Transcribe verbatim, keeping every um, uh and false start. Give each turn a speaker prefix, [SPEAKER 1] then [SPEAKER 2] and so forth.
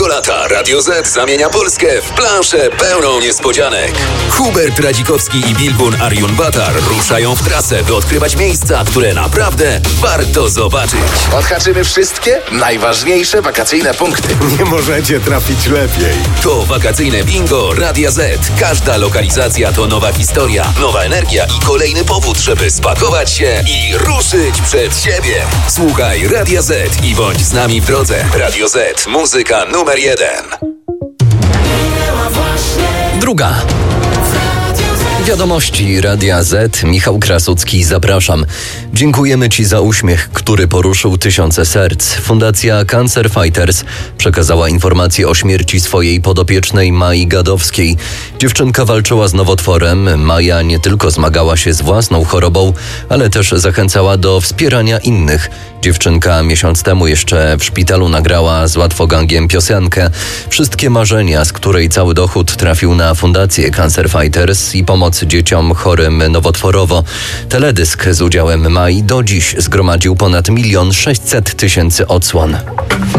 [SPEAKER 1] Tego lata Radio Z zamienia Polskę w planszę pełną niespodzianek. Hubert Radzikowski i Bilgun Arjun-Batar ruszają w trasę, by odkrywać miejsca, które naprawdę warto zobaczyć.
[SPEAKER 2] Odhaczymy wszystkie najważniejsze wakacyjne punkty.
[SPEAKER 3] Nie możecie trafić lepiej.
[SPEAKER 1] To wakacyjne bingo Radia Z. Każda lokalizacja to nowa historia, nowa energia i kolejny powód, żeby spakować się i ruszyć przed siebie. Słuchaj Radia Z i bądź z nami w drodze. Radio Z. Muzyka numer jeden.
[SPEAKER 4] Druga. Wiadomości Radia Z. Michał Krasucki, zapraszam. Dziękujemy Ci za uśmiech, który poruszył tysiące serc. Fundacja Cancer Fighters przekazała informację o śmierci swojej podopiecznej Mai Gadowskiej. Dziewczynka walczyła z nowotworem. Maja nie tylko zmagała się z własną chorobą, ale też zachęcała do wspierania innych. Dziewczynka miesiąc temu jeszcze w szpitalu nagrała z Łatwogangiem piosenkę Wszystkie marzenia, z której cały dochód trafił na Fundację Cancer Fighters i pomoc dzieciom chorym nowotworowo. Teledysk z udziałem Mai do dziś zgromadził ponad milion sześćset tysięcy odsłon.